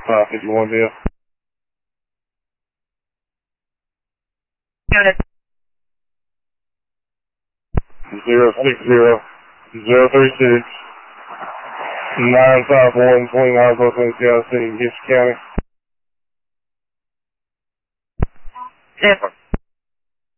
551 deal. Unit. 060-036-951 between Argos and Seattle City, Gibson County. 10.